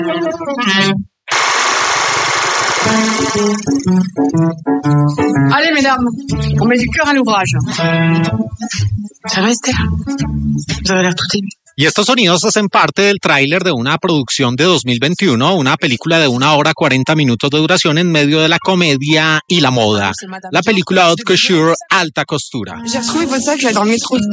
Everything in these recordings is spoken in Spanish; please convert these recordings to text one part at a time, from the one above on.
Allez, mesdames, on met du cœur à l'ouvrage. Ça va, Esther? Vous avez l'air tout ému. Y estos sonidos hacen parte del tráiler de una producción de 2021, una película de 1 hora 40 minutos de duración en medio de la comedia y la moda. La película Haute Couture, Alta Costura. J'ai retrouvé votre sac là dans le métro.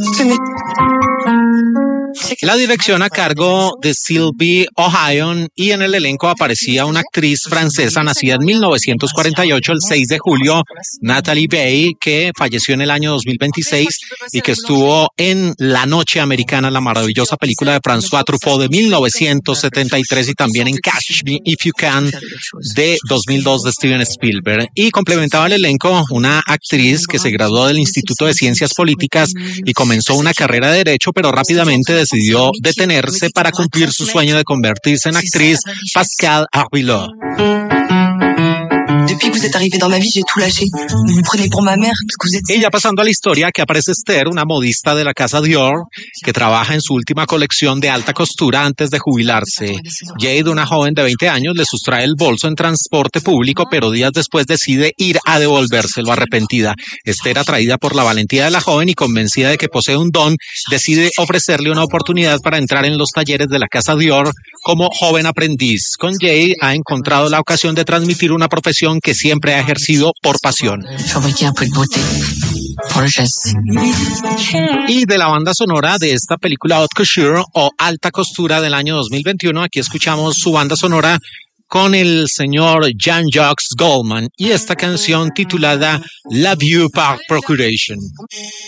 La dirección a cargo de Sylvie Ohayon y en el elenco aparecía una actriz francesa nacida en 1948, el 6 de julio, Nathalie Baye, que falleció en el año 2026 y que estuvo en La Noche Americana, la maravillosa película de François Truffaut de 1973 y también en Catch Me If You Can de 2002 de Steven Spielberg. Y complementaba el elenco una actriz que se graduó del Instituto de Ciencias Políticas y comenzó una carrera de Derecho, pero rápidamente decidió detenerse para cumplir su sueño de convertirse en actriz, Pascale Arbillot. Depuis que vous êtes arrivé dans ma vie, j'ai tout lâché. Vous me prenez pour ma mère parce que vous êtes... Y ya pasando a la historia, que aparece Esther, una modista de la casa Dior, que trabaja en su última colección de alta costura antes de jubilarse. Jade, una joven de 20 años, le sustrae el bolso en transporte público, pero días después decide ir a devolvérselo arrepentida. Esther, atraída por la valentía de la joven y convencida de que posee un don, decide ofrecerle una oportunidad para entrar en los talleres de la casa Dior como joven aprendiz. Con Jade ha encontrado la ocasión de transmitir una profesión que siempre ha ejercido por pasión. Y de la banda sonora de esta película Haute Couture o Alta Costura del año 2021, aquí escuchamos su banda sonora con el señor Jean-Jacques Goldman y esta canción titulada La Vue par Procuration.